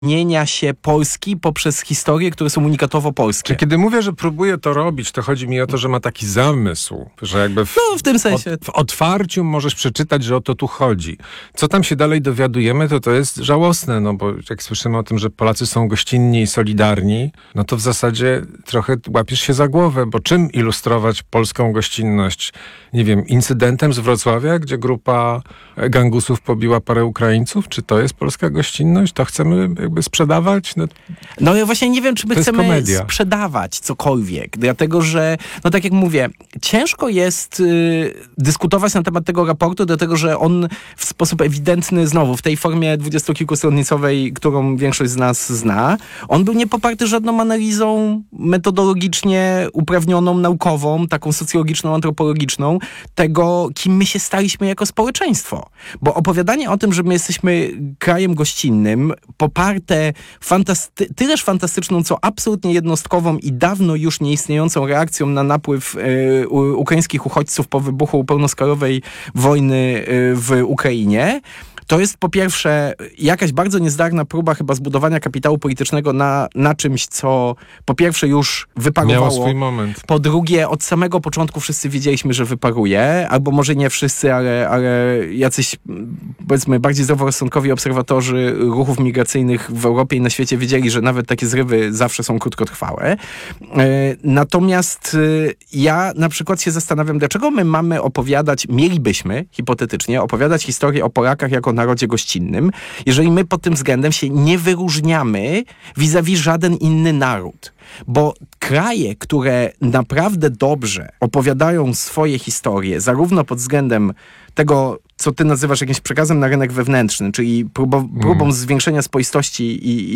uprawnienia się Polski poprzez historie, które są unikatowo polskie. Kiedy mówię, że próbuję to robić, to chodzi mi o to, że ma taki zamysł, że jakby w tym sensie. W otwarciu możesz przeczytać, że o to tu chodzi. Co tam się dalej dowiadujemy, to jest żałosne, no bo jak słyszymy o tym, że Polacy są gościnni i solidarni, no to w zasadzie trochę łapiesz się za głowę, bo czym ilustrować polską gościnność? Nie wiem, incydentem z Wrocławia, gdzie grupa gangusów pobiła parę Ukraińców? Czy to jest polska gościnność? To chcemy jakby sprzedawać? No ja właśnie nie wiem, czy my chcemy sprzedawać cokolwiek, dlatego że, no tak jak mówię, ciężko jest dyskutować na temat tego raportu, dlatego że on w sposób ewidentny, znowu w tej formie dwudziestokilkustronicowej, którą większość z nas zna, on był nie poparty żadną analizą metodologicznie uprawnioną, naukową, taką socjologiczną, antropologiczną, tego, kim my się staliśmy jako społeczeństwo. Bo opowiadanie o tym, że my jesteśmy krajem gościnnym, poparte tyleż fantastyczną, co absolutnie jednostkową i dawno już nieistniejącą reakcją na napływ ukraińskich uchodźców po wybuchu pełnoskalowej wojny w Ukrainie, to jest po pierwsze jakaś bardzo niezdarna próba chyba zbudowania kapitału politycznego na czymś, co po pierwsze już wyparowało. Miało swój moment. Po drugie, od samego początku wszyscy wiedzieliśmy, że wyparuje, albo może nie wszyscy, ale jacyś, powiedzmy, bardziej zdroworozsądkowi obserwatorzy ruchów migracyjnych w Europie i na świecie wiedzieli, że nawet takie zrywy zawsze są krótkotrwałe. Natomiast ja na przykład się zastanawiam, dlaczego my mamy mielibyśmy hipotetycznie opowiadać historię o Polakach jako narodzie gościnnym, jeżeli my pod tym względem się nie wyróżniamy vis-a-vis żaden inny naród. Bo kraje, które naprawdę dobrze opowiadają swoje historie, zarówno pod względem tego, co ty nazywasz jakimś przekazem na rynek wewnętrzny, czyli próbą zwiększenia spoistości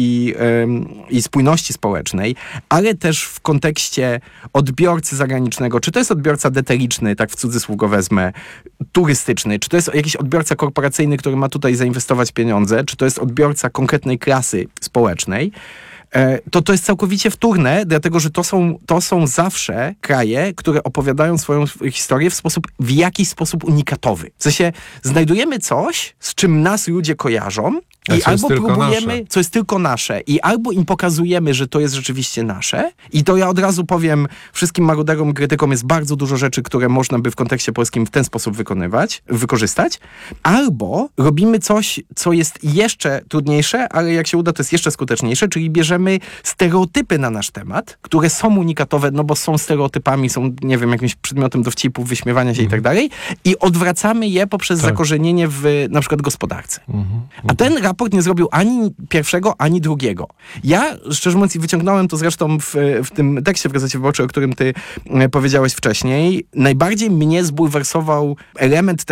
i spójności społecznej, ale też w kontekście odbiorcy zagranicznego, czy to jest odbiorca detericzny, tak w cudzysłów go wezmę, turystyczny, czy to jest jakiś odbiorca korporacyjny, który ma tutaj zainwestować pieniądze, czy to jest odbiorca konkretnej klasy społecznej, to jest całkowicie wtórne, dlatego że to są zawsze kraje, które opowiadają swoją historię w jakiś sposób unikatowy. W sensie znajdujemy coś, z czym nas ludzie kojarzą i albo próbujemy, co jest tylko nasze, i albo im pokazujemy, że to jest rzeczywiście nasze, i to ja od razu powiem wszystkim maruderom i krytykom, jest bardzo dużo rzeczy, które można by w kontekście polskim w ten sposób wykorzystać, albo robimy coś, co jest jeszcze trudniejsze, ale jak się uda, to jest jeszcze skuteczniejsze, czyli bierzemy stereotypy na nasz temat, które są unikatowe, no bo są stereotypami, są, nie wiem, jakimś przedmiotem dowcipów, wyśmiewania się i tak dalej, i odwracamy je poprzez zakorzenienie w na przykład gospodarce. A ten raport nie zrobił ani pierwszego, ani drugiego. Ja, szczerze mówiąc, i wyciągnąłem to zresztą w tym tekście w Gazecie Wyborczej, o którym ty powiedziałeś wcześniej, najbardziej mnie zbulwersował element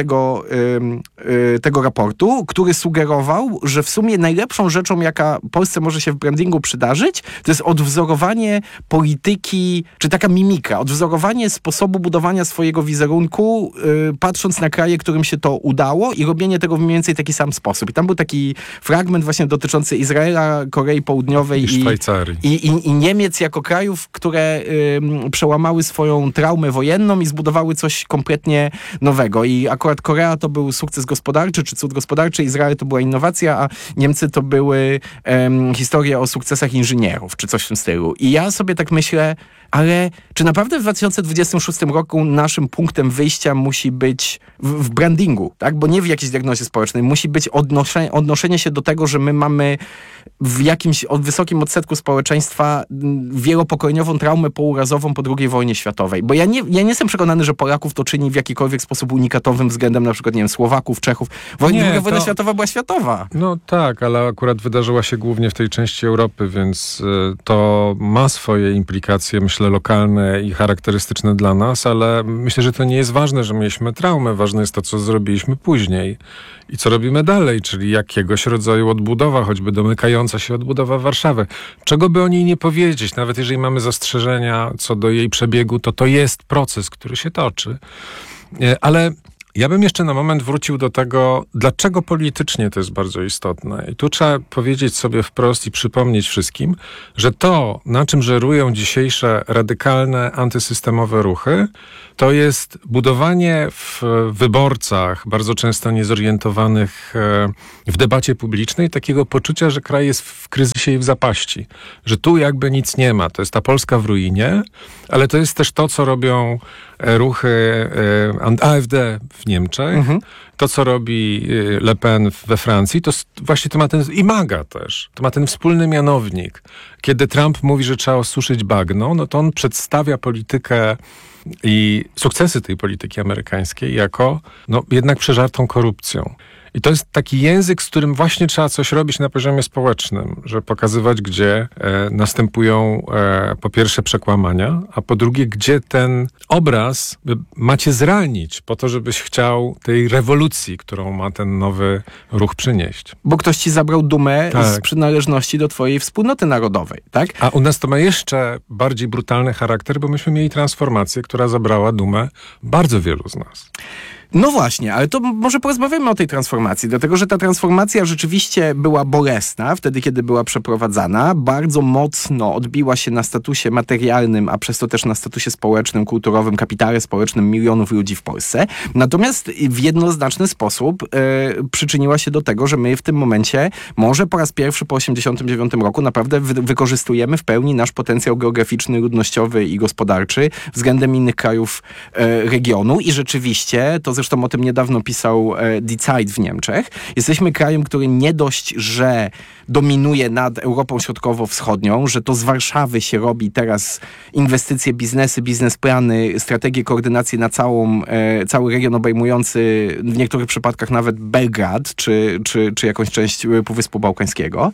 tego raportu, który sugerował, że w sumie najlepszą rzeczą, jaka Polsce może się w brandingu przydarzyć, to jest odwzorowanie polityki, czy taka mimika, odwzorowanie sposobu budowania swojego wizerunku, patrząc na kraje, którym się to udało, i robienie tego w mniej więcej taki sam sposób. I tam był taki fragment właśnie dotyczący Izraela, Korei Południowej i Szwajcarii. I Niemiec jako krajów, które przełamały swoją traumę wojenną i zbudowały coś kompletnie nowego. I akurat Korea to był sukces gospodarczy, czy cud gospodarczy, Izrael to była innowacja, a Niemcy to były historie o sukcesach inżynierów, czy coś w tym stylu. I ja sobie tak myślę, ale czy naprawdę w 2026 roku naszym punktem wyjścia musi być w brandingu, tak? Bo nie w jakiejś diagnozie społecznej, musi być odnoszenie się do tego, że my mamy w jakimś wysokim odsetku społeczeństwa wielopokoleniową traumę pourazową po II wojnie światowej. Bo ja nie jestem przekonany, że Polaków to czyni w jakikolwiek sposób unikatowym względem na przykład, nie wiem, Słowaków, Czechów. Druga wojna światowa była światowa. No tak, ale akurat wydarzyła się głównie w tej części Europy, więc to ma swoje implikacje, myślę, lokalne i charakterystyczne dla nas, ale myślę, że to nie jest ważne, że mieliśmy traumę. Ważne jest to, co zrobiliśmy później i co robimy dalej, czyli jakiegoś rodzaju odbudowa, choćby domykająca się odbudowa Warszawy. Czego by o niej nie powiedzieć, nawet jeżeli mamy zastrzeżenia co do jej przebiegu, to jest proces, który się toczy. Ale Ja bym jeszcze na moment wrócił do tego, dlaczego politycznie to jest bardzo istotne. I tu trzeba powiedzieć sobie wprost i przypomnieć wszystkim, że to, na czym żerują dzisiejsze radykalne, antysystemowe ruchy, to jest budowanie w wyborcach, bardzo często niezorientowanych w debacie publicznej, takiego poczucia, że kraj jest w kryzysie i w zapaści. Że tu jakby nic nie ma. To jest ta Polska w ruinie, ale to jest też to, co robią ruchy AfD w Niemczech, to, co robi Le Pen we Francji, to właśnie to ma ten, i MAGA też, to ma ten wspólny mianownik. Kiedy Trump mówi, że trzeba osuszyć bagno, no to on przedstawia politykę i sukcesy tej polityki amerykańskiej jako jednak przeżartą korupcją. I to jest taki język, z którym właśnie trzeba coś robić na poziomie społecznym, żeby pokazywać, gdzie następują po pierwsze przekłamania, a po drugie, gdzie ten obraz macie zranić po to, żebyś chciał tej rewolucji, którą ma ten nowy ruch przynieść. Bo ktoś ci zabrał dumę z przynależności do twojej wspólnoty narodowej, tak? A u nas to ma jeszcze bardziej brutalny charakter, bo myśmy mieli transformację, która zabrała dumę bardzo wielu z nas. No właśnie, ale to może porozmawiamy o tej transformacji, dlatego że ta transformacja rzeczywiście była bolesna wtedy, kiedy była przeprowadzana. Bardzo mocno odbiła się na statusie materialnym, a przez to też na statusie społecznym, kulturowym, kapitale społecznym milionów ludzi w Polsce. Natomiast w jednoznaczny sposób przyczyniła się do tego, że my w tym momencie, może po raz pierwszy po 1989 roku, naprawdę wykorzystujemy w pełni nasz potencjał geograficzny, ludnościowy i gospodarczy względem innych krajów regionu i rzeczywiście, to zresztą o tym niedawno pisał Die Zeit w Niemczech. Jesteśmy krajem, który nie dość, że dominuje nad Europą Środkowo-Wschodnią, że to z Warszawy się robi teraz inwestycje, biznesy, biznesplany, strategie koordynacji na cały region obejmujący w niektórych przypadkach nawet Belgrad, czy jakąś część Półwyspu Bałkańskiego.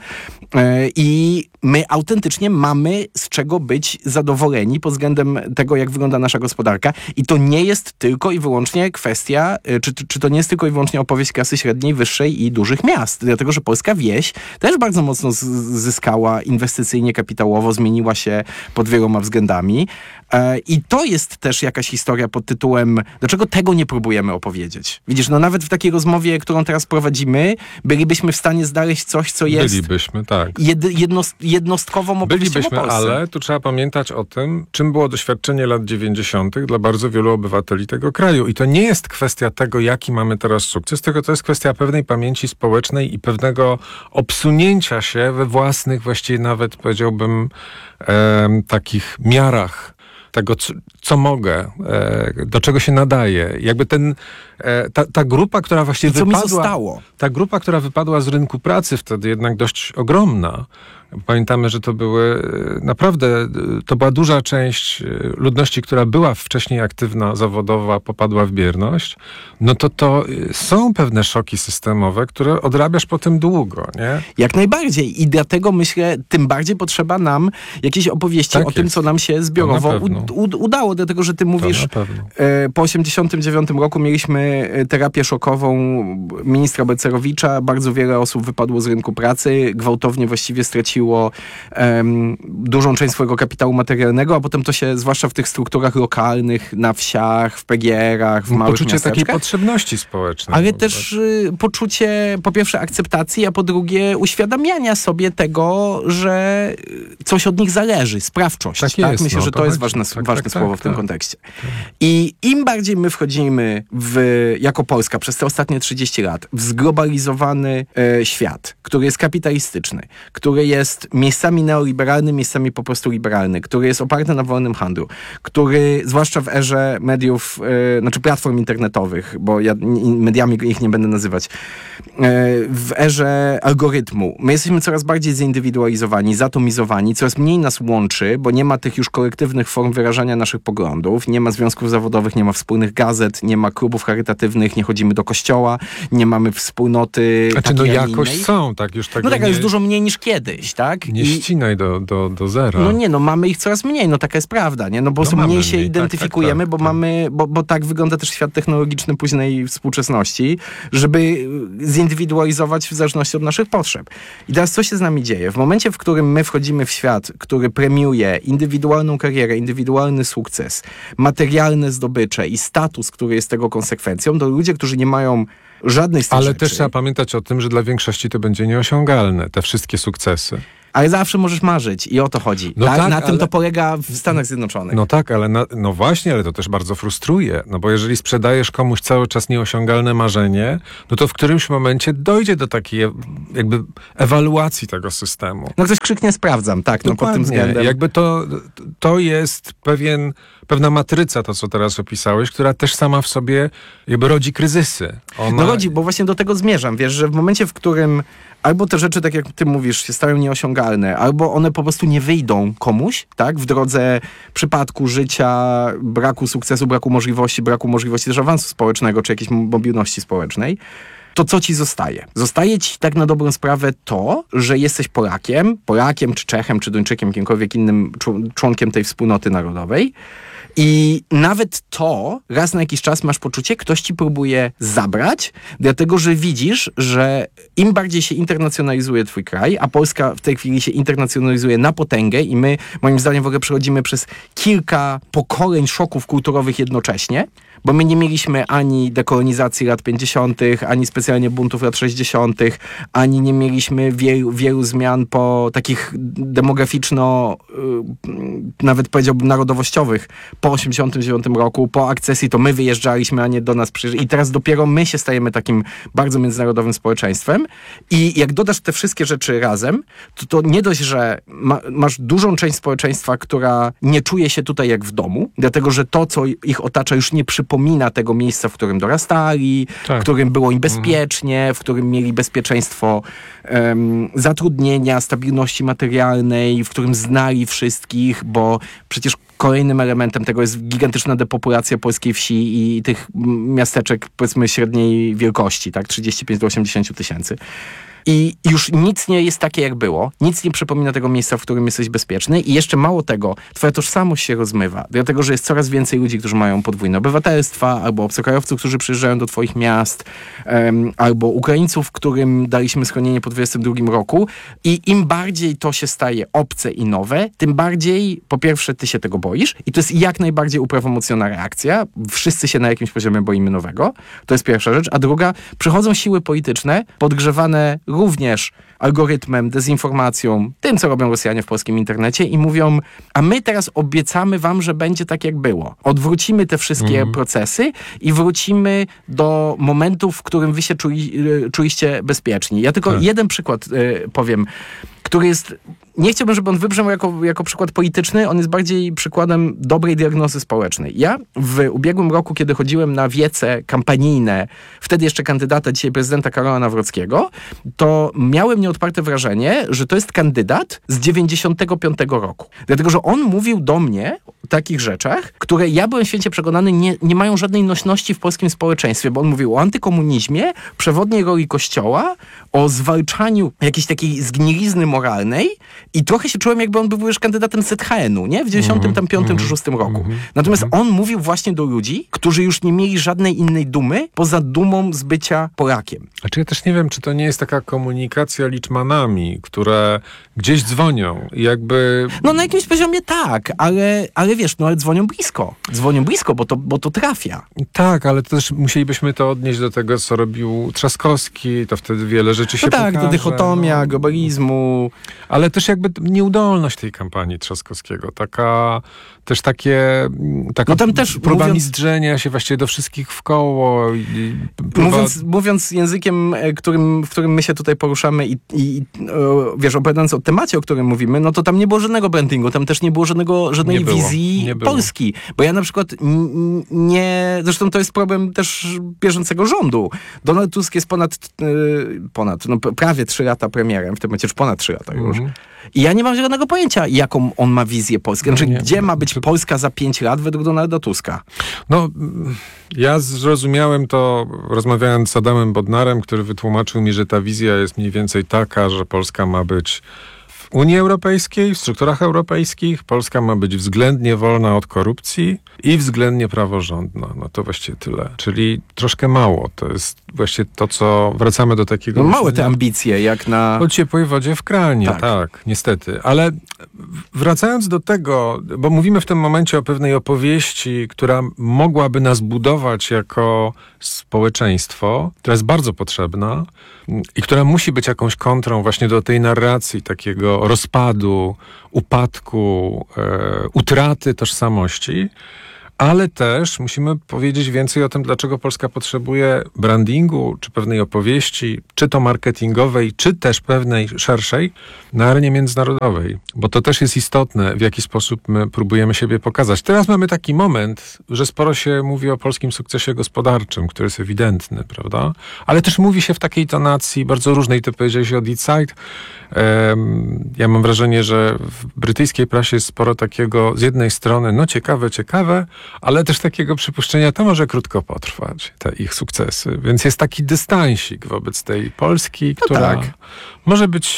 I my autentycznie mamy z czego być zadowoleni pod względem tego, jak wygląda nasza gospodarka. I to nie jest tylko i wyłącznie kwestia, czy to nie jest tylko i wyłącznie opowieść klasy średniej, wyższej i dużych miast. Dlatego, że polska wieś też bardzo mocno zyskała inwestycyjnie, kapitałowo, zmieniła się pod wieloma względami. I to jest też jakaś historia pod tytułem, dlaczego tego nie próbujemy opowiedzieć. Widzisz, nawet w takiej rozmowie, którą teraz prowadzimy, bylibyśmy w stanie znaleźć coś, co jest... Bylibyśmy, tak. Jednostkową opowieścią o Polsce. Ale tu trzeba pamiętać o tym, czym było doświadczenie lat 90. dla bardzo wielu obywateli tego kraju. I to nie jest kwestia tego, jaki mamy teraz sukces, tylko to jest kwestia pewnej pamięci społecznej i pewnego obsunięcia się we własnych, właściwie nawet powiedziałbym, takich miarach tego, co mogę, do czego się nadaje. Jakby ta grupa, która właśnie wypadła... Ta grupa, która wypadła z rynku pracy wtedy jednak dość ogromna. Pamiętamy, że to była duża część ludności, która była wcześniej aktywna, zawodowa, popadła w bierność. No to są pewne szoki systemowe, które odrabiasz potem długo, nie? Jak najbardziej. I dlatego myślę, tym bardziej potrzeba nam jakiejś opowieści o tym, co nam się zbiorowo udało. Dlatego, że ty mówisz, po 1989 roku mieliśmy terapię szokową ministra Balcerowicza. Bardzo wiele osób wypadło z rynku pracy. Gwałtownie właściwie straciło dużą część swojego kapitału materialnego, a potem to się, zwłaszcza w tych strukturach lokalnych, na wsiach, w PGR-ach, w małych poczucie miasteczkach. Takiej potrzebności społecznej. Ale też poczucie, po pierwsze, akceptacji, a po drugie uświadamiania sobie tego, że coś od nich zależy. Sprawczość. Tak jest, myślę, że to jest ważne słowo w tym kontekście. I im bardziej my wchodzimy jako Polska przez te ostatnie 30 lat w zglobalizowany świat, który jest kapitalistyczny, który jest miejscami neoliberalny, miejscami po prostu liberalny, który jest oparty na wolnym handlu, który, zwłaszcza w erze mediów, platform internetowych, bo ja mediami ich nie będę nazywać, w erze algorytmu. My jesteśmy coraz bardziej zindywidualizowani, zatomizowani, coraz mniej nas łączy, bo nie ma tych już kolektywnych form wyrażania naszych poglądów, nie ma związków zawodowych, nie ma wspólnych gazet, nie ma klubów charytatywnych, nie chodzimy do kościoła, nie mamy wspólnoty jakoś są, tak? Już tego ale już dużo mniej niż kiedyś. tak? Nie ścinaj do zera. No nie, no mamy ich coraz mniej, no taka jest prawda, nie? No po prostu mniej się identyfikujemy, bo tak wygląda też świat technologiczny późnej współczesności, żeby zindywidualizować w zależności od naszych potrzeb. I teraz co się z nami dzieje? W momencie, w którym my wchodzimy w świat, który premiuje indywidualną karierę, indywidualny sukces, materialne zdobycze i status, który jest tego konsekwencją, to ludzie, którzy nie mają żadnej z tych Ale rzeczy, też trzeba pamiętać o tym, że dla większości to będzie nieosiągalne, te wszystkie sukcesy. ale zawsze możesz marzyć i o to chodzi. No tak? tak, Na tym ale to polega w Stanach Zjednoczonych. No tak, ale no właśnie, ale to też bardzo frustruje, no bo jeżeli sprzedajesz komuś cały czas nieosiągalne marzenie, no to w którymś momencie dojdzie do takiej jakby ewaluacji tego systemu. No ktoś krzyknie sprawdzam, tak, no pod tym względem. Jakby to jest pewna matryca, to co teraz opisałeś, która też sama w sobie jakby rodzi kryzysy. No rodzi, bo właśnie do tego zmierzam, wiesz, że w momencie, w którym albo te rzeczy, tak jak ty mówisz, się stają nieosiągalne, albo one po prostu nie wyjdą komuś, tak, w drodze przypadku życia, braku sukcesu, braku możliwości też awansu społecznego, czy jakiejś mobilności społecznej, to co ci zostaje? Zostaje ci tak na dobrą sprawę to, że jesteś Polakiem, czy Czechem, czy Duńczykiem, kimkolwiek innym członkiem tej wspólnoty narodowej. I nawet to raz na jakiś czas masz poczucie, ktoś ci próbuje zabrać, dlatego że widzisz, że im bardziej się internacjonalizuje twój kraj, a Polska w tej chwili się internacjonalizuje na potęgę i my, moim zdaniem, w ogóle przechodzimy przez kilka pokoleń szoków kulturowych jednocześnie, bo my nie mieliśmy ani dekolonizacji lat 50., ani specjalnie buntów lat 60., ani nie mieliśmy wielu zmian po takich demograficzno, nawet powiedziałbym narodowościowych, po 89 roku, po akcesji to my wyjeżdżaliśmy, a nie do nas przyjeżdżali. I teraz dopiero my się stajemy takim bardzo międzynarodowym społeczeństwem. I jak dodasz te wszystkie rzeczy razem, to nie dość, że masz dużą część społeczeństwa, która nie czuje się tutaj jak w domu, dlatego że to, co ich otacza, już nie przypomina tego miejsca, w którym dorastali, w którym było im bezpiecznie, w którym mieli bezpieczeństwo zatrudnienia, stabilności materialnej, w którym znali wszystkich, bo przecież kolejnym elementem tego jest gigantyczna depopulacja polskiej wsi i tych miasteczek, powiedzmy, średniej wielkości, tak, 35 do 80 tysięcy. I już nic nie jest takie, jak było. Nic nie przypomina tego miejsca, w którym jesteś bezpieczny. I jeszcze mało tego, twoja tożsamość się rozmywa. Dlatego, że jest coraz więcej ludzi, którzy mają podwójne obywatelstwa, albo obcokrajowców, którzy przyjeżdżają do twoich miast, albo Ukraińców, którym daliśmy schronienie po 22 roku. I im bardziej to się staje obce i nowe, tym bardziej, po pierwsze, ty się tego boisz. I to jest jak najbardziej uprawomocniona reakcja. Wszyscy się na jakimś poziomie boimy nowego. To jest pierwsza rzecz. A druga, przychodzą siły polityczne, podgrzewane również algorytmem, dezinformacją, tym, co robią Rosjanie w polskim internecie i mówią, a my teraz obiecamy wam, że będzie tak, jak było. Odwrócimy te wszystkie procesy i wrócimy do momentu, w którym wy się czuliście bezpieczni. Ja tylko jeden przykład powiem, który jest... Nie chciałbym, żeby on wybrzmiał jako przykład polityczny, on jest bardziej przykładem dobrej diagnozy społecznej. Ja w ubiegłym roku, kiedy chodziłem na wiece kampanijne, wtedy jeszcze kandydata, dzisiaj prezydenta Karola Nawrockiego, to miałem nieodparte wrażenie, że to jest kandydat z 95 roku. Dlatego, że on mówił do mnie o takich rzeczach, które ja byłem święcie przekonany nie mają żadnej nośności w polskim społeczeństwie, bo on mówił o antykomunizmie, przewodniej roli Kościoła, o zwalczaniu jakiejś takiej zgnilizny moralnej i trochę się czułem, jakby on był już kandydatem ZHN-u, nie? W 95 czy 6 roku. Natomiast on mówił właśnie do ludzi, którzy już nie mieli żadnej innej dumy, poza dumą z bycia Polakiem. Znaczy ja też nie wiem, czy to nie jest taka komunikacja liczmanami, które gdzieś dzwonią i jakby... No na jakimś poziomie tak, ale wiesz, ale dzwonią blisko. Dzwonią blisko, bo to trafia. Tak, ale też musielibyśmy to odnieść do tego, co robił Trzaskowski, to wtedy wiele rzeczy się pokaże. Tak, to dychotomia, globalizmu. Ale też jakby nieudolność tej kampanii Trzaskowskiego, taka tam też próba mizdrzenia się właściwie do wszystkich w koło. Mówiąc językiem, w którym my się tutaj poruszamy i wiesz, opowiadając o temacie, o którym mówimy, no to tam nie było żadnego brandingu, tam też nie było żadnej wizji Polski. Bo ja na przykład zresztą to jest problem też bieżącego rządu. Donald Tusk jest prawie 3 lata premierem, w tym momencie już ponad 3 lata już. I ja nie mam żadnego pojęcia, jaką on ma wizję Polski. Znaczy, gdzie ma być Polska za 5 lat według Donalda Tuska? No, ja zrozumiałem to, rozmawiając z Adamem Bodnarem, który wytłumaczył mi, że ta wizja jest mniej więcej taka, że Polska ma być Unii Europejskiej, w strukturach europejskich Polska ma być względnie wolna od korupcji i względnie praworządna. No to właściwie tyle. Czyli troszkę mało. To jest właśnie to, co wracamy do takiego... No małe te ambicje, jak na... O ciepłej wodzie w kranie, tak, niestety. Ale wracając do tego, bo mówimy w tym momencie o pewnej opowieści, która mogłaby nas budować jako społeczeństwo, która jest bardzo potrzebna i która musi być jakąś kontrą właśnie do tej narracji takiego rozpadu, upadku, utraty tożsamości. Ale też musimy powiedzieć więcej o tym, dlaczego Polska potrzebuje brandingu, czy pewnej opowieści, czy to marketingowej, czy też pewnej szerszej na arenie międzynarodowej. Bo to też jest istotne, w jaki sposób my próbujemy siebie pokazać. Teraz mamy taki moment, że sporo się mówi o polskim sukcesie gospodarczym, który jest ewidentny, prawda? Ale też mówi się w takiej tonacji bardzo różnej. Ty powiedziałeś o Deed Side. Ja mam wrażenie, że w brytyjskiej prasie jest sporo takiego, z jednej strony, no ciekawe, ale też takiego przypuszczenia, to może krótko potrwać, te ich sukcesy. Więc jest taki dystansik wobec tej Polski, która może być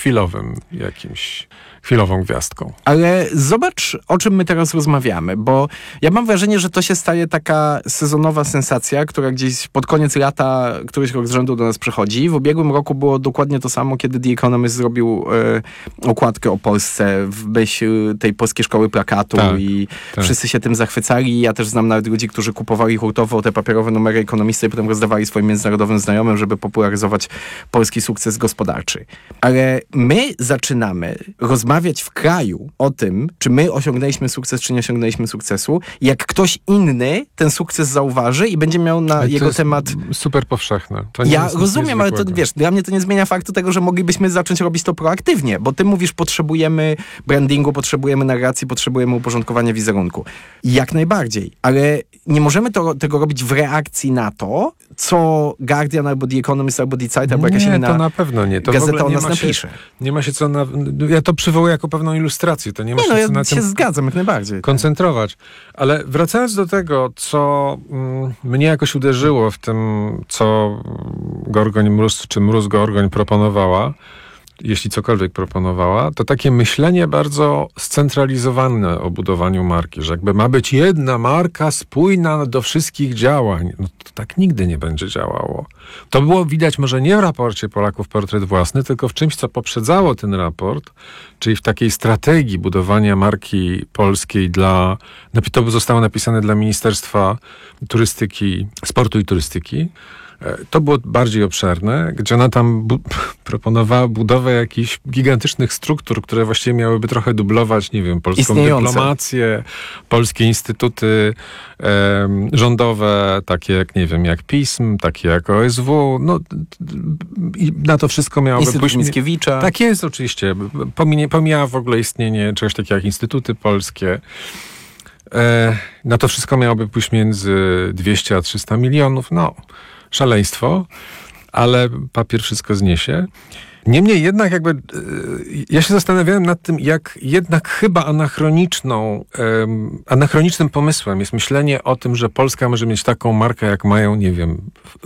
chwilową gwiazdką. Ale zobacz, o czym my teraz rozmawiamy, bo ja mam wrażenie, że to się staje taka sezonowa sensacja, która gdzieś pod koniec lata któryś rok z rzędu do nas przychodzi. W ubiegłym roku było dokładnie to samo, kiedy The Economist zrobił okładkę o Polsce w myśl tej polskiej szkoły plakatu i wszyscy się tym zachwycali. Ja też znam nawet ludzi, którzy kupowali hurtowo te papierowe numery Ekonomisty i potem rozdawali swoim międzynarodowym znajomym, żeby popularyzować polski sukces gospodarczy. Ale my zaczynamy rozmawiać w kraju o tym, czy my osiągnęliśmy sukces, czy nie osiągnęliśmy sukcesu, jak ktoś inny ten sukces zauważy i będzie miał na jego temat... super powszechne. Ja rozumiem, ale to wiesz, dla mnie to nie zmienia faktu tego, że moglibyśmy zacząć robić to proaktywnie, bo ty mówisz, potrzebujemy brandingu, potrzebujemy narracji, potrzebujemy uporządkowania wizerunku. Jak najbardziej, ale nie możemy tego robić w reakcji na to, co Guardian, albo The Economist, albo The Zeit, albo jakaś inna to na pewno nie. To gazeta o nas napisze. Nie ma się co... Ja to przywołuję jako pewną ilustrację. To nie ma się co na tym się zgadzam, jak najbardziej. koncentrować. Ale wracając do tego, co mnie jakoś uderzyło w tym, co Gorgoń Mróz, czy Mróz Gorgoń proponowała, jeśli cokolwiek proponowała, to takie myślenie bardzo scentralizowane o budowaniu marki, że jakby ma być jedna marka spójna do wszystkich działań. No to tak nigdy nie będzie działało. To było widać może nie w raporcie Polaków Portret Własny, tylko w czymś, co poprzedzało ten raport, czyli w takiej strategii budowania marki polskiej to zostało napisane dla Ministerstwa Turystyki, Sportu i Turystyki. To było bardziej obszerne, gdzie ona tam proponowała budowę jakichś gigantycznych struktur, które właściwie miałyby trochę dublować, nie wiem, polską dyplomację, polskie instytuty rządowe, takie jak, nie wiem, jak PISM, takie jak OSW. No, i na to wszystko miałoby Instytut Mickiewicza. Tak jest, oczywiście. Pomijała w ogóle istnienie czegoś takiego jak instytuty polskie. Na to wszystko miałoby pójść między 200 a 300 milionów. No, szaleństwo, ale papier wszystko zniesie. Niemniej jednak ja się zastanawiałem nad tym, jak jednak chyba anachronicznym pomysłem jest myślenie o tym, że Polska może mieć taką markę, jak mają, nie wiem,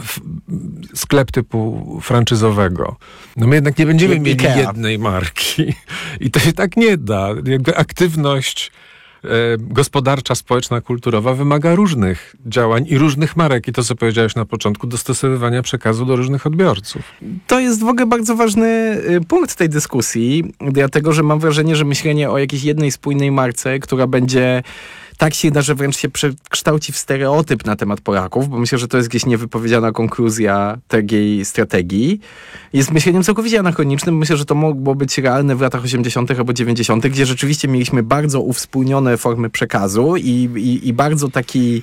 sklep typu franczyzowego. No my jednak nie będziemy mieli jednej marki. I to się tak nie da. Jakby aktywność gospodarcza, społeczna, kulturowa wymaga różnych działań i różnych marek. I to, co powiedziałeś na początku, dostosowywania przekazu do różnych odbiorców. To jest w ogóle bardzo ważny punkt tej dyskusji, dlatego, że mam wrażenie, że myślenie o jakiejś jednej spójnej marce, która będzie tak silna, że wręcz się przekształci w stereotyp na temat Polaków, bo myślę, że to jest gdzieś niewypowiedziana konkluzja takiej strategii. Jest myśleniem całkowicie anachronicznym. Myślę, że to mogło być realne w latach 80. albo 90., gdzie rzeczywiście mieliśmy bardzo uwspólnione formy przekazu i bardzo taki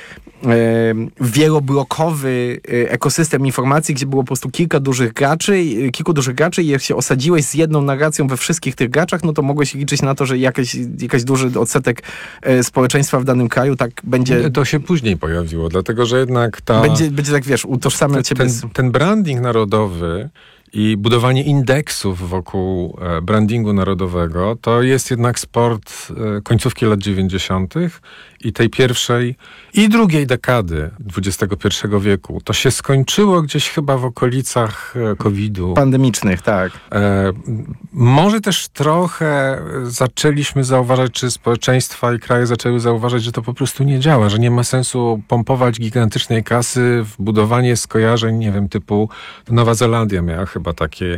wieloblokowy ekosystem informacji, gdzie było po prostu kilku dużych graczy i jak się osadziłeś z jedną narracją we wszystkich tych graczach, no to mogłeś liczyć na to, że jakiś duży odsetek społeczeństwa w danym kraju tak będzie... To się później pojawiło, dlatego że jednak będzie tak, wiesz, utożsamiał ciebie... Ten branding narodowy I budowanie indeksów wokół brandingu narodowego to jest jednak sport końcówki lat 90. i tej pierwszej i drugiej dekady XXI wieku. To się skończyło gdzieś chyba w okolicach COVID-u. Pandemicznych, tak. Może też trochę zaczęliśmy zauważać, czy społeczeństwa i kraje zaczęły zauważać, że to po prostu nie działa, że nie ma sensu pompować gigantycznej kasy w budowanie skojarzeń, nie wiem, typu Nowa Zelandia miała chyba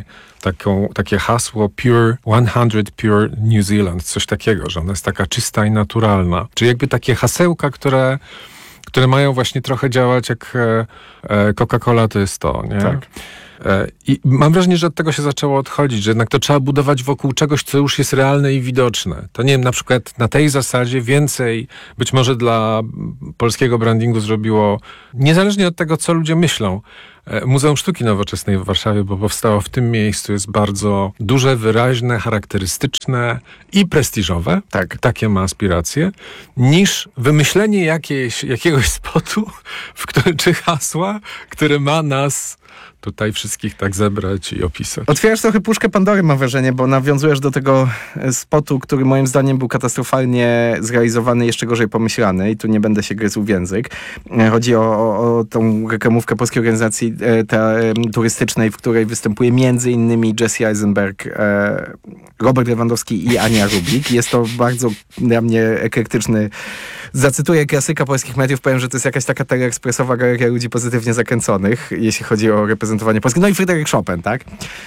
takie hasło Pure 100 Pure New Zealand, coś takiego, że ona jest taka czysta i naturalna. Czyli jakby takie hasełka, które mają właśnie trochę działać jak Coca-Cola, to jest to, nie? Tak. I mam wrażenie, że od tego się zaczęło odchodzić, że jednak to trzeba budować wokół czegoś, co już jest realne i widoczne. To nie wiem, na przykład na tej zasadzie więcej być może dla polskiego brandingu zrobiło, niezależnie od tego, co ludzie myślą, Muzeum Sztuki Nowoczesnej w Warszawie, bo powstało w tym miejscu, jest bardzo duże, wyraźne, charakterystyczne i prestiżowe. Tak. Takie ma aspiracje, niż wymyślenie jakiegoś spotu, czy hasła, które ma nas tutaj wszystkich tak zebrać i opisać. Otwierasz trochę puszkę Pandory, mam wrażenie, bo nawiązujesz do tego spotu, który moim zdaniem był katastrofalnie zrealizowany, jeszcze gorzej pomyślany i tu nie będę się gryzł w język. Chodzi o tą reklamówkę polskiej organizacji turystycznej, w której występuje między innymi Jesse Eisenberg, Robert Lewandowski i Ania Rublik. Jest to bardzo dla mnie eklektyczny, zacytuję klasyka polskich mediów, powiem, że to jest jakaś taka teleekspresowa galeria ludzi pozytywnie zakręconych, jeśli chodzi o reprezentowanie Polski. No i Fryderyk Chopin, tak?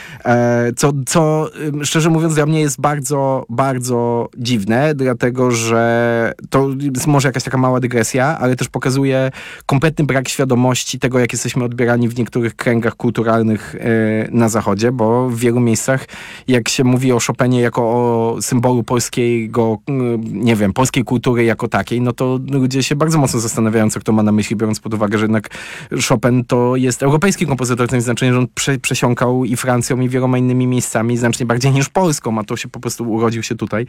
Co szczerze mówiąc dla mnie jest bardzo, bardzo dziwne, dlatego że to jest może jakaś taka mała dygresja, ale też pokazuje kompletny brak świadomości tego, jak jesteśmy odbierani w niektórych kręgach kulturalnych na Zachodzie, bo w wielu miejscach, jak się mówi o Chopinie jako o symbolu polskiego, nie wiem, polskiej kultury jako takiej, no to ludzie się bardzo mocno zastanawiają, co kto ma na myśli, biorąc pod uwagę, że jednak Chopin to jest europejski kompozytor, w tym znaczeniu, że on przesiąkał i Francją, i wieloma innymi miejscami, znacznie bardziej niż Polską, a to się po prostu urodził się tutaj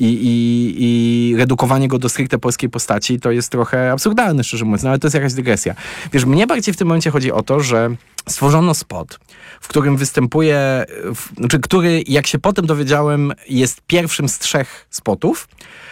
i redukowanie go do stricte polskiej postaci to jest trochę absurdalne, szczerze mówiąc, no ale to jest jakaś dygresja. Wiesz, mnie bardziej w tym momencie chodzi o to, że stworzono spot, w którym występuje, który, jak się potem dowiedziałem, jest pierwszym z 3 spotów,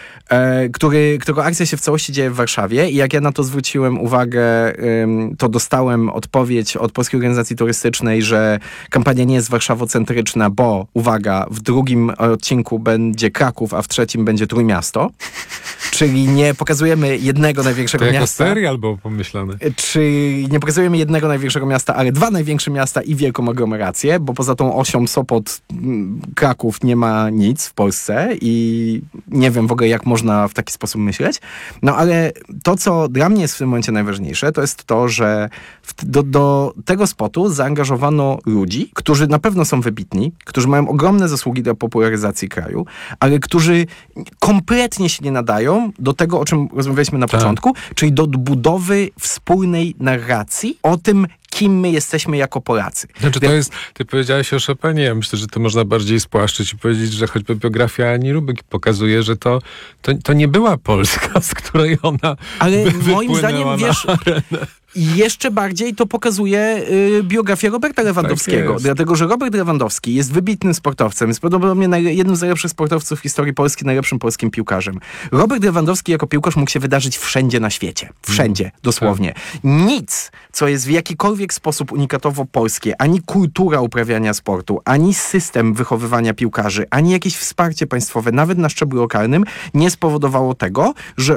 którego akcja się w całości dzieje w Warszawie i jak ja na to zwróciłem uwagę, to dostałem odpowiedź od Polskiej Organizacji Turystycznej, że kampania nie jest warszawocentryczna, bo, uwaga, w drugim odcinku będzie Kraków, a w trzecim będzie Trójmiasto. Czyli nie pokazujemy jednego największego to jako miasta. serial był pomyślany. Czyli nie pokazujemy jednego największego miasta, ale 2 największe miasta i wielką aglomerację, bo poza tą osią Sopot, Kraków nie ma nic w Polsce i nie wiem w ogóle, jak można w taki sposób myśleć. No ale to, co dla mnie jest w tym momencie najważniejsze, to jest to, że do tego spotu zaangażowano ludzi, którzy na pewno są wybitni, którzy mają ogromne zasługi do popularyzacji kraju, ale którzy kompletnie się nie nadają do tego, o czym rozmawialiśmy na początku, czyli do budowy wspólnej narracji o tym, kim my jesteśmy jako Polacy. Znaczy to jest, ty powiedziałeś o Chopinie, ja myślę, że to można bardziej spłaszczyć i powiedzieć, że choćby biografia Ani Rubik pokazuje, że to nie była Polska, z której ona ale moim zdaniem, wiesz, jeszcze bardziej to pokazuje biografię Roberta Lewandowskiego. Tak, dlatego, że Robert Lewandowski jest wybitnym sportowcem. Jest prawdopodobnie jednym z najlepszych sportowców w historii Polski, najlepszym polskim piłkarzem. Robert Lewandowski jako piłkarz mógł się wydarzyć wszędzie na świecie. Wszędzie, dosłownie. Nic, co jest w jakikolwiek sposób unikatowo polskie, ani kultura uprawiania sportu, ani system wychowywania piłkarzy, ani jakieś wsparcie państwowe, nawet na szczeblu lokalnym, nie spowodowało tego, że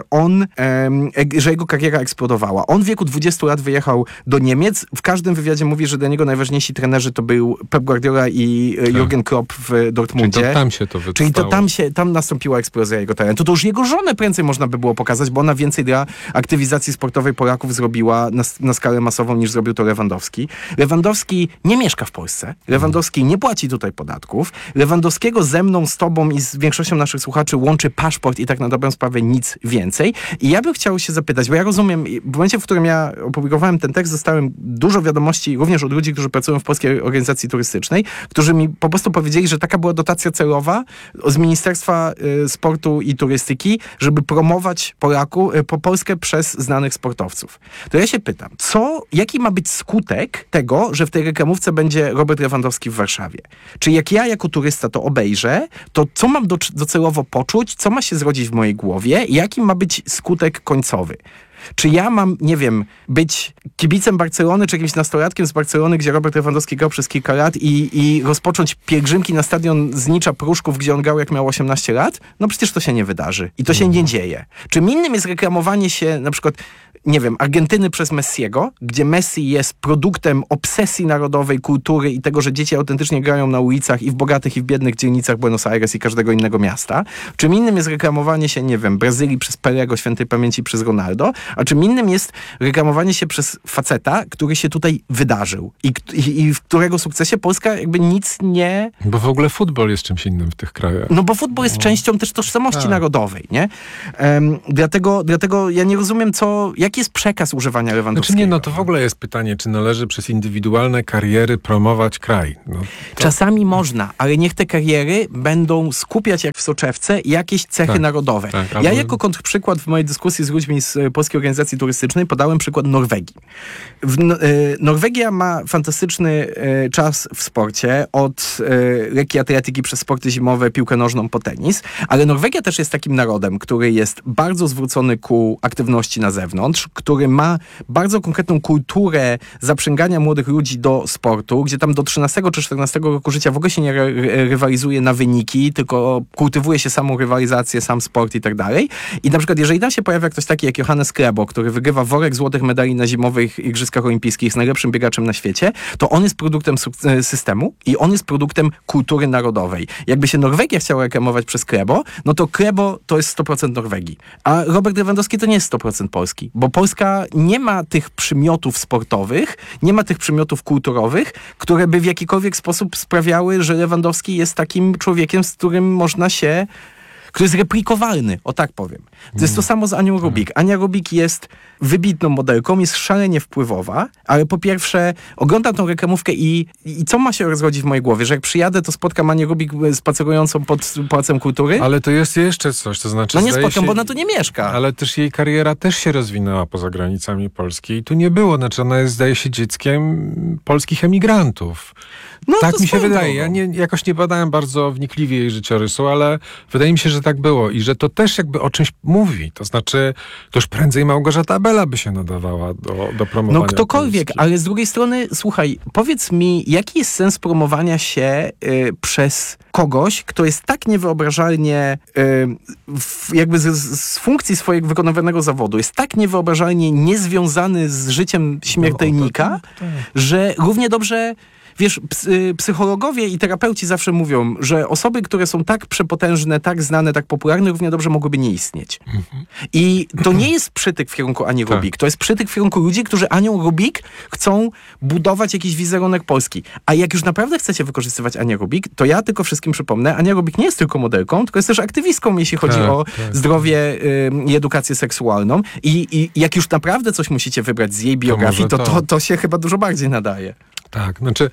że jego kariera eksplodowała. On w wieku 20 lat wyjechał do Niemiec. W każdym wywiadzie mówi, że dla niego najważniejsi trenerzy to był Pep Guardiola i Jurgen Klopp w Dortmundzie. Czyli to tam się to wystało. Czyli to tam nastąpiła eksplozja jego talentu. To już jego żonę prędzej można by było pokazać, bo ona więcej dla aktywizacji sportowej Polaków zrobiła na skalę masową, niż zrobił to Lewandowski. Lewandowski nie mieszka w Polsce. Lewandowski nie płaci tutaj podatków. Lewandowskiego ze mną, z tobą i z większością naszych słuchaczy łączy paszport i tak na dobrą sprawę nic więcej. I ja bym chciał się zapytać, bo ja rozumiem, w momencie, w którym ja opublikowałem ten tekst, dostałem dużo wiadomości również od ludzi, którzy pracują w Polskiej Organizacji Turystycznej, którzy mi po prostu powiedzieli, że taka była dotacja celowa z Ministerstwa Sportu i Turystyki, żeby promować Polskę przez znanych sportowców. To ja się pytam, jaki ma być skutek tego, że w tej reklamówce będzie Robert Lewandowski w Warszawie? Czy jak ja jako turysta to obejrzę, to co mam docelowo poczuć, co ma się zrodzić w mojej głowie i jaki ma być skutek końcowy? Czy ja mam, nie wiem, być kibicem Barcelony, czy jakimś nastolatkiem z Barcelony, gdzie Robert Lewandowski grał przez kilka lat i rozpocząć pielgrzymki na stadion Znicza Pruszków, gdzie on grał jak miał 18 lat? No przecież to się nie wydarzy. I to się nie dzieje. Czym innym jest reklamowanie się na przykład, nie wiem, Argentyny przez Messiego, gdzie Messi jest produktem obsesji narodowej, kultury i tego, że dzieci autentycznie grają na ulicach i w bogatych i w biednych dzielnicach Buenos Aires i każdego innego miasta. Czym innym jest reklamowanie się, nie wiem, Brazylii przez Pelego, świętej pamięci przez Ronaldo, a czym innym jest reklamowanie się przez faceta, który się tutaj wydarzył i w którego sukcesie Polska jakby nic nie... Bo w ogóle futbol jest czymś innym w tych krajach. No bo futbol jest częścią też tożsamości narodowej, nie? Dlatego ja nie rozumiem, jaki jest przekaz używania Lewandowskiego. Znaczy nie, to w ogóle jest pytanie, czy należy przez indywidualne kariery promować kraj. Czasami można, ale niech te kariery będą skupiać jak w soczewce jakieś cechy narodowe. Tak, ja jako kontrprzykład w mojej dyskusji z ludźmi z Polskiej Organizacji Turystycznej podałem przykład Norwegii. Norwegia ma fantastyczny czas w sporcie, od lekkiej atletyki przez sporty zimowe, piłkę nożną po tenis, ale Norwegia też jest takim narodem, który jest bardzo zwrócony ku aktywności na zewnątrz, który ma bardzo konkretną kulturę zaprzęgania młodych ludzi do sportu, gdzie tam do 13 czy 14 roku życia w ogóle się nie rywalizuje na wyniki, tylko kultywuje się samą rywalizację, sam sport i tak dalej. I na przykład jeżeli tam się pojawia ktoś taki jak Johannes Krebo, który wygrywa worek złotych medali na zimowych igrzyskach olimpijskich, jest najlepszym biegaczem na świecie, to on jest produktem systemu i on jest produktem kultury narodowej. Jakby się Norwegia chciała reklamować przez Krebo, no to Krebo to jest 100% Norwegii. A Robert Lewandowski to nie jest 100% Polski, bo Polska nie ma tych przymiotów sportowych, nie ma tych przymiotów kulturowych, które by w jakikolwiek sposób sprawiały, że Lewandowski jest takim człowiekiem, z którym można się... który jest replikowalny, o tak powiem. To jest to samo z Anią Rubik. Ania Rubik jest wybitną modelką, jest szalenie wpływowa, ale po pierwsze oglądam tą reklamówkę i co ma się rozchodzić w mojej głowie, że jak przyjadę, to spotkam Anię Rubik spacerującą pod Pałacem Kultury? Ale to jest jeszcze coś, to znaczy... No nie spotkam, bo ona tu nie mieszka. Ale też jej kariera też się rozwinęła poza granicami Polski i tu nie było, znaczy ona jest, zdaje się, dzieckiem polskich emigrantów. No, tak mi się wydaje. Ja jakoś nie badałem bardzo wnikliwie jej życiorysu, ale wydaje mi się, że tak było i że to też jakby o czymś mówi. To znaczy, to już prędzej Małgorzata Bela by się nadawała do promowania. No ktokolwiek, Polski. ale z drugiej strony, słuchaj, powiedz mi, jaki jest sens promowania się przez kogoś, kto jest tak niewyobrażalnie jakby z funkcji swojego wykonywanego zawodu, jest tak niewyobrażalnie niezwiązany z życiem śmiertelnika, że równie dobrze... Wiesz, psychologowie i terapeuci zawsze mówią, że osoby, które są tak przepotężne, tak znane, tak popularne, równie dobrze mogłyby nie istnieć. I to nie jest przytyk w kierunku Ani Rubik. To jest przytyk w kierunku ludzi, którzy Anią Rubik chcą budować jakiś wizerunek Polski. A jak już naprawdę chcecie wykorzystywać Anię Rubik, to ja tylko wszystkim przypomnę, Ania Rubik nie jest tylko modelką, tylko jest też aktywistką, jeśli chodzi o zdrowie i edukację seksualną. I jak już naprawdę coś musicie wybrać z jej biografii, to się chyba dużo bardziej nadaje. Tak, znaczy,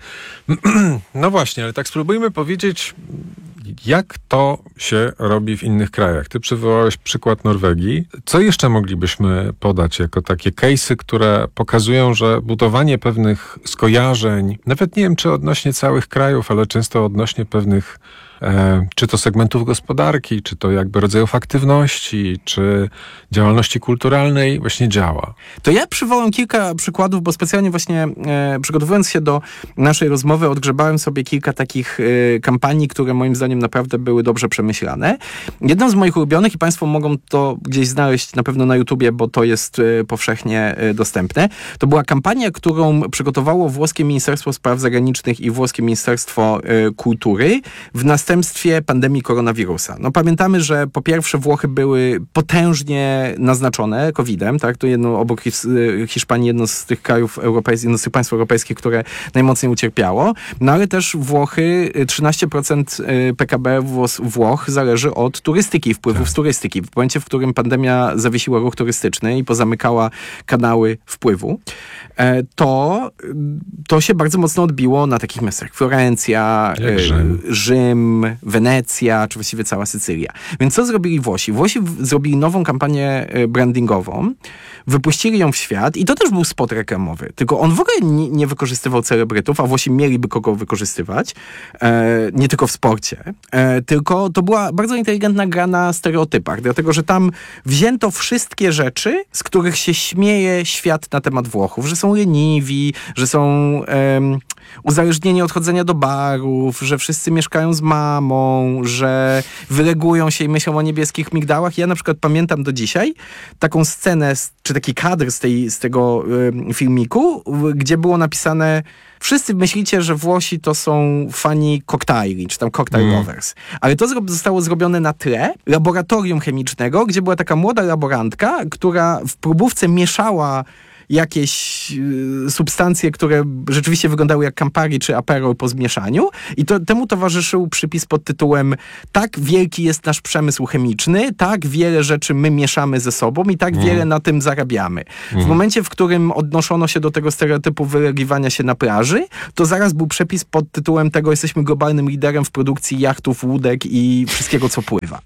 no właśnie, ale tak spróbujmy powiedzieć, jak to się robi w innych krajach. Ty przywołałeś przykład Norwegii. Co jeszcze moglibyśmy podać jako takie case'y, które pokazują, że budowanie pewnych skojarzeń, nawet nie wiem, czy odnośnie całych krajów, ale często odnośnie pewnych czy to segmentów gospodarki, czy to jakby rodzajów aktywności, czy działalności kulturalnej właśnie działa. To ja przywołam kilka przykładów, bo specjalnie właśnie przygotowując się do naszej rozmowy odgrzebałem sobie kilka takich kampanii, które moim zdaniem naprawdę były dobrze przemyślane. Jedną z moich ulubionych i Państwo mogą to gdzieś znaleźć na pewno na YouTubie, bo to jest powszechnie dostępne. To była kampania, którą przygotowało włoskie Ministerstwo Spraw Zagranicznych i włoskie Ministerstwo Kultury w następstwie pandemii koronawirusa. No pamiętamy, że po pierwsze Włochy były potężnie naznaczone COVID-em, tak? To obok Hiszpanii jedno z tych krajów europejskich, jedno z tych państw europejskich, które najmocniej ucierpiało. No ale też Włochy, 13% PKB Włoch Włoch zależy od turystyki, wpływów z turystyki. W momencie, w którym pandemia zawiesiła ruch turystyczny i pozamykała kanały wpływu, to się bardzo mocno odbiło na takich miastach jak Florencja, Rzym, Wenecja, czy właściwie cała Sycylia. Więc co zrobili Włosi? Włosi zrobili nową kampanię brandingową, wypuścili ją w świat i to też był spot reklamowy. Tylko on w ogóle nie wykorzystywał celebrytów, a Włosi mieliby kogo wykorzystywać, nie tylko w sporcie, tylko to była bardzo inteligentna gra na stereotypach, dlatego że tam wzięto wszystkie rzeczy, z których się śmieje świat na temat Włochów, że są leniwi, że są uzależnieni od chodzenia do barów, że wszyscy mieszkają z mamą, że wylegują się i myślą o niebieskich migdałach. Ja na przykład pamiętam do dzisiaj taką scenę, czy taki kadr z tego filmiku, gdzie było napisane: wszyscy myślicie, że Włosi to są fani koktajli, czy tam cocktail lovers. Ale to zostało zrobione na tle laboratorium chemicznego, gdzie była taka młoda laborantka, która w próbówce mieszała jakieś substancje, które rzeczywiście wyglądały jak Campari czy Aperol po zmieszaniu i temu towarzyszył przypis pod tytułem: tak wielki jest nasz przemysł chemiczny, tak wiele rzeczy my mieszamy ze sobą i tak wiele na tym zarabiamy. W momencie, w którym odnoszono się do tego stereotypu wylegiwania się na plaży, to zaraz był przepis pod tytułem tego: jesteśmy globalnym liderem w produkcji jachtów, łódek i wszystkiego, co pływa.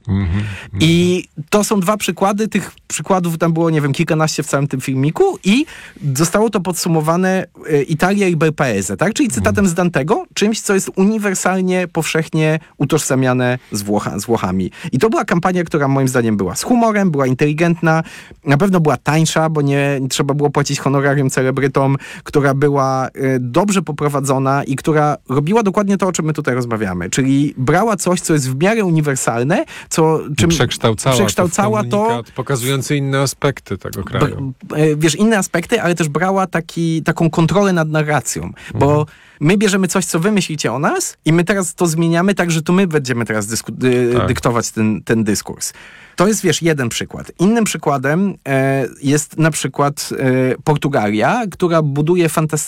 I to są dwa przykłady. Tych przykładów tam było, nie wiem, kilkanaście w całym tym filmiku i zostało to podsumowane Italia i bel paese, tak? Czyli cytatem z Dantego, czymś, co jest uniwersalnie, powszechnie utożsamiane z Włochami. I to była kampania, która moim zdaniem była z humorem, była inteligentna, na pewno była tańsza, bo nie trzeba było płacić honorarium celebrytom, która była dobrze poprowadzona i która robiła dokładnie to, o czym my tutaj rozmawiamy. Czyli brała coś, co jest w miarę uniwersalne, czym przekształcała to, pokazujący inne aspekty tego kraju. Wiesz, inne aspekty, ale też brała taką kontrolę nad narracją, bo my bierzemy coś, co wy myślicie o nas i my teraz to zmieniamy tak, że to my będziemy teraz dyktować ten dyskurs. To jest, wiesz, jeden przykład. Innym przykładem jest na przykład Portugalia, która buduje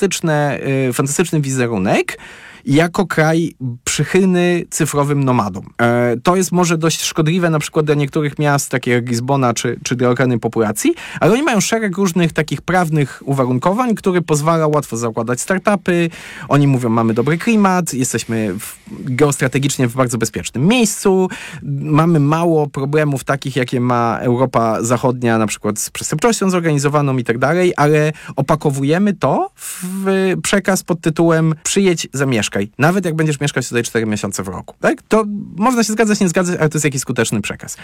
fantastyczny wizerunek jako kraj przychylny cyfrowym nomadom. To jest może dość szkodliwe na przykład dla niektórych miast, takich jak Lizbona, czy dla lokalnej populacji, ale oni mają szereg różnych takich prawnych uwarunkowań, które pozwala łatwo zakładać startupy. Oni mówią: mamy dobry klimat, jesteśmy geostrategicznie w bardzo bezpiecznym miejscu, mamy mało problemów takich, jakie ma Europa Zachodnia, na przykład z przestępczością zorganizowaną i tak dalej, ale opakowujemy to w przekaz pod tytułem: przyjedź, zamieszkaj. Nawet jak będziesz mieszkać tutaj 4 miesiące w roku. Tak? To można się zgadzać, nie zgadzać, ale to jest jakiś skuteczny przekaz.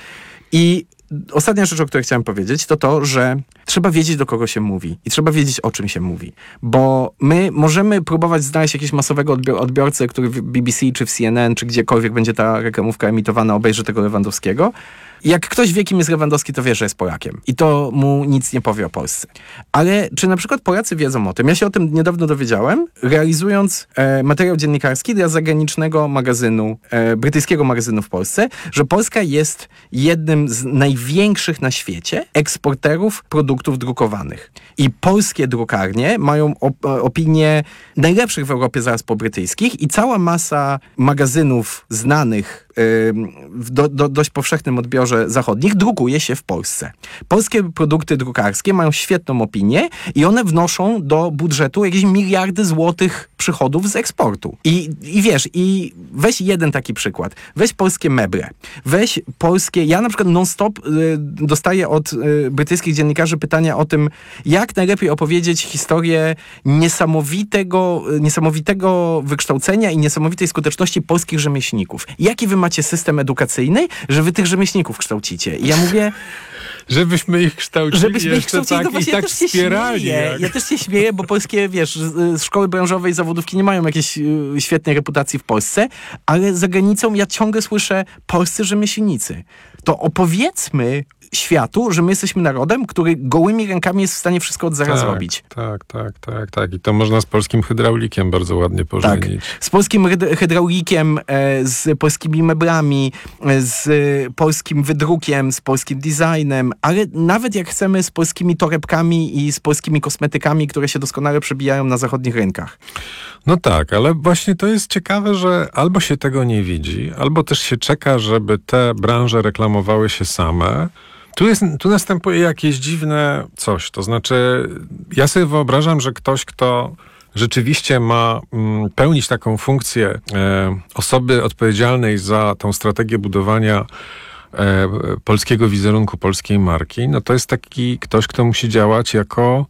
I ostatnia rzecz, o której chciałem powiedzieć, to, że trzeba wiedzieć, do kogo się mówi i trzeba wiedzieć, o czym się mówi. Bo my możemy próbować znaleźć jakiegoś masowego odbiorcę, który w BBC, czy w CNN, czy gdziekolwiek będzie ta reklamówka emitowana, obejrzy tego Lewandowskiego. Jak ktoś wie, kim jest Lewandowski, to wie, że jest Polakiem. I to mu nic nie powie o Polsce. Ale czy na przykład Polacy wiedzą o tym? Ja się o tym niedawno dowiedziałem, realizując materiał dziennikarski dla zagranicznego magazynu, brytyjskiego magazynu w Polsce, że Polska jest jednym z największych na świecie eksporterów produktów drukowanych. I polskie drukarnie mają opinię najlepszych w Europie zaraz po brytyjskich i cała masa magazynów znanych w dość powszechnym odbiorze zachodnich drukuje się w Polsce. Polskie produkty drukarskie mają świetną opinię i one wnoszą do budżetu jakieś miliardy złotych przychodów z eksportu. I wiesz, i weź jeden taki przykład. Weź polskie meble. Weź polskie... Ja na przykład non-stop dostaję od brytyjskich dziennikarzy pytania o tym, jak najlepiej opowiedzieć historię niesamowitego wykształcenia i niesamowitej skuteczności polskich rzemieślników. Jaki wy macie system edukacyjny, że wy tych rzemieślników kształcicie? I ja mówię... Żebyśmy ich kształcili, no właśnie, ja wspierali. Ja też się śmieję, bo polskie, wiesz, szkoły branżowe i zawodówki nie mają jakiejś świetnej reputacji w Polsce, ale za granicą ja ciągle słyszę: polscy rzemieślnicy. To opowiedzmy światu, że my jesteśmy narodem, który gołymi rękami jest w stanie wszystko od zera zrobić. Tak. I to można z polskim hydraulikiem bardzo ładnie pożenić. Tak. Z polskim hydraulikiem, z polskimi meblami, z polskim wydrukiem, z polskim designem, ale nawet jak chcemy z polskimi torebkami i z polskimi kosmetykami, które się doskonale przebijają na zachodnich rynkach. No tak, ale właśnie to jest ciekawe, że albo się tego nie widzi, albo też się czeka, żeby te branże reklamowały się same. Tu następuje jakieś dziwne coś. To znaczy, ja sobie wyobrażam, że ktoś, kto rzeczywiście ma pełnić taką funkcję osoby odpowiedzialnej za tą strategię budowania polskiego wizerunku, polskiej marki, no to jest taki ktoś, kto musi działać jako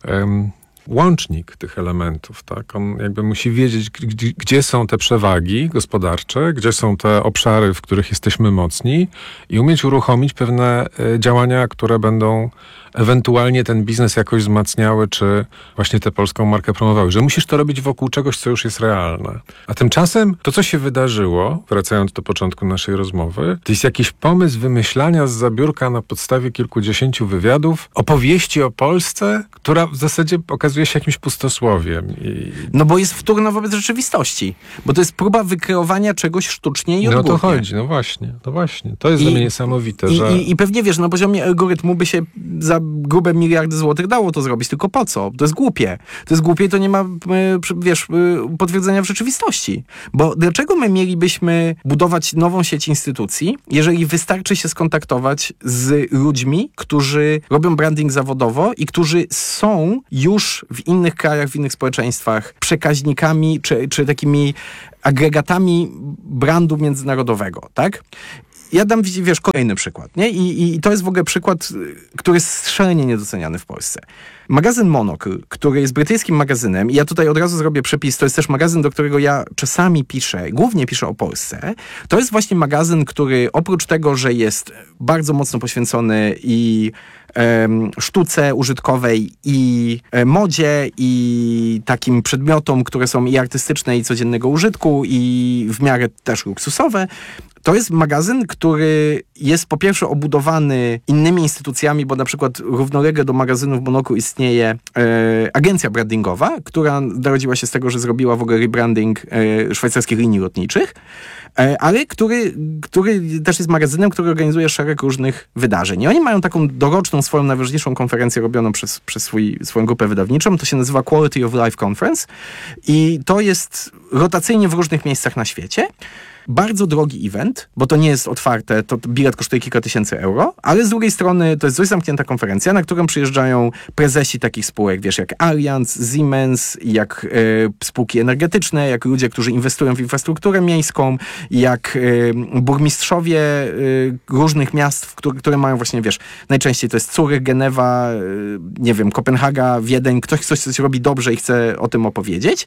łącznik tych elementów, tak? On jakby musi wiedzieć, gdzie są te przewagi gospodarcze, gdzie są te obszary, w których jesteśmy mocni i umieć uruchomić pewne działania, które będą ewentualnie ten biznes jakoś wzmacniały, czy właśnie tę polską markę promowały. Że musisz to robić wokół czegoś, co już jest realne. A tymczasem to, co się wydarzyło, wracając do początku naszej rozmowy, to jest jakiś pomysł wymyślania z zabiórka na podstawie kilkudziesięciu wywiadów opowieści o Polsce, która w zasadzie okazuje się jakimś pustosłowiem. No bo jest wtórna wobec rzeczywistości. Bo to jest próba wykreowania czegoś sztucznie i odgórnie. No to chodzi, no właśnie. To jest dla mnie niesamowite, że... I pewnie wiesz, na poziomie algorytmu by się za grube miliardy złotych dało to zrobić, tylko po co? To jest głupie. To jest głupie i to nie ma, wiesz, potwierdzenia w rzeczywistości. Bo dlaczego my mielibyśmy budować nową sieć instytucji, jeżeli wystarczy się skontaktować z ludźmi, którzy robią branding zawodowo i którzy są już w innych krajach, w innych społeczeństwach przekaźnikami czy takimi agregatami brandu międzynarodowego, tak? Ja dam, wiesz, kolejny przykład, nie? I to jest w ogóle przykład, który jest szalenie niedoceniany w Polsce. Magazyn Monocle, który jest brytyjskim magazynem, i ja tutaj od razu zrobię przepis, to jest też magazyn, do którego ja czasami piszę, głównie piszę o Polsce. To jest właśnie magazyn, który oprócz tego, że jest bardzo mocno poświęcony i sztuce użytkowej, i modzie, i takim przedmiotom, które są i artystyczne, i codziennego użytku, i w miarę też luksusowe. To jest magazyn, który jest po pierwsze obudowany innymi instytucjami, bo na przykład równolegle do magazynów Monocle istnieje agencja brandingowa, która narodziła się z tego, że zrobiła w ogóle rebranding szwajcarskich linii lotniczych, ale który też jest magazynem, który organizuje szereg różnych wydarzeń. I oni mają taką doroczną, swoją najważniejszą konferencję robioną przez swoją grupę wydawniczą. To się nazywa Quality of Life Conference i to jest rotacyjnie w różnych miejscach na świecie. Bardzo drogi event, bo to nie jest otwarte, to bilet kosztuje kilka tysięcy euro, ale z drugiej strony to jest dość zamknięta konferencja, na którą przyjeżdżają prezesi takich spółek, wiesz, jak Allianz, Siemens, jak spółki energetyczne, jak ludzie, którzy inwestują w infrastrukturę miejską, jak burmistrzowie różnych miast, które mają właśnie, wiesz, najczęściej to jest Zurych, Genewa, nie wiem, Kopenhaga, Wiedeń, ktoś coś robi dobrze i chce o tym opowiedzieć.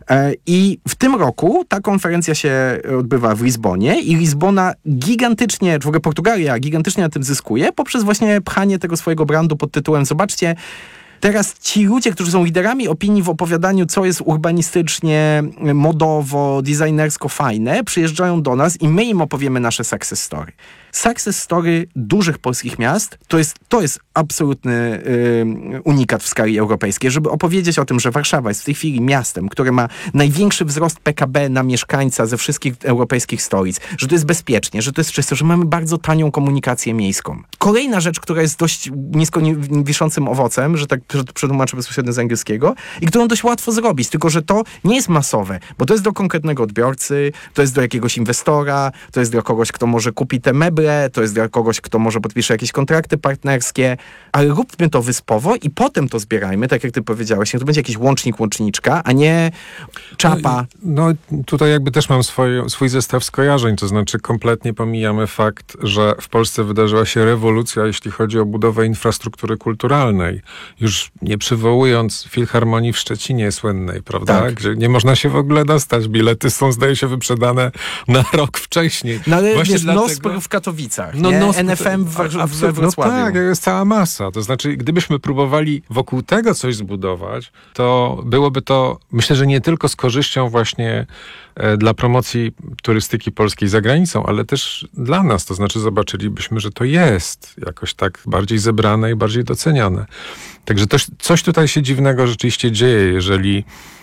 I w tym roku ta konferencja się odbywa w Lizbonie i Lizbona gigantycznie, czy w ogóle Portugalia gigantycznie na tym zyskuje poprzez właśnie pchanie tego swojego brandu pod tytułem zobaczcie, teraz ci ludzie, którzy są liderami opinii w opowiadaniu, co jest urbanistycznie, modowo, designersko fajne, przyjeżdżają do nas i my im opowiemy nasze success story. Success story dużych polskich miast to jest absolutny unikat w skali europejskiej, żeby opowiedzieć o tym, że Warszawa jest w tej chwili miastem, które ma największy wzrost PKB na mieszkańca ze wszystkich europejskich stolic, że to jest bezpiecznie, że to jest czysto, że mamy bardzo tanią komunikację miejską. Kolejna rzecz, która jest dość nisko wiszącym owocem, że tak przetłumaczę bezpośrednio z angielskiego, i którą dość łatwo zrobić, tylko że to nie jest masowe, bo to jest do konkretnego odbiorcy, to jest do jakiegoś inwestora, to jest dla kogoś, kto może kupi te meble, to jest dla kogoś, kto może podpisze jakieś kontrakty partnerskie, ale róbmy to wyspowo i potem to zbierajmy, tak jak ty powiedziałeś. To będzie jakiś łącznik, a nie czapa. No tutaj jakby też mam swój zestaw skojarzeń, to znaczy kompletnie pomijamy fakt, że w Polsce wydarzyła się rewolucja, jeśli chodzi o budowę infrastruktury kulturalnej. Już nie przywołując Filharmonii w Szczecinie słynnej, prawda? Tak. Gdzie nie można się w ogóle dostać. Bilety są, zdaje się, wyprzedane na rok wcześniej. No ale właśnie wiesz, dlatego... NOSPR w Katowicach, NFM we Wrocławiu. No tak, jest cała masa. To znaczy, gdybyśmy próbowali wokół tego coś zbudować, to byłoby to, myślę, że nie tylko z korzyścią właśnie dla promocji turystyki polskiej za granicą, ale też dla nas. To znaczy zobaczylibyśmy, że to jest jakoś tak bardziej zebrane i bardziej doceniane. Także coś tutaj się dziwnego rzeczywiście dzieje, jeżeli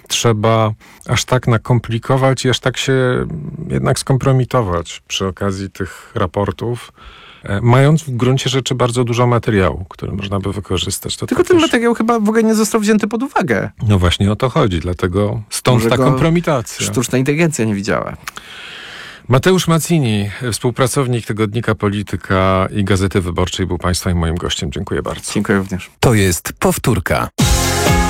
trzeba aż tak nakomplikować i aż tak się jednak skompromitować przy okazji tych raportów, mając w gruncie rzeczy bardzo dużo materiału, który można by wykorzystać. Tylko ten materiał chyba w ogóle nie został wzięty pod uwagę. No właśnie o to chodzi, dlatego stąd Może ta go kompromitacja. Sztuczna inteligencja nie widziała. Mateusz Mazzini, współpracownik tygodnika Polityka i Gazety Wyborczej, był Państwa i moim gościem. Dziękuję bardzo. Dziękuję również. To jest powtórka.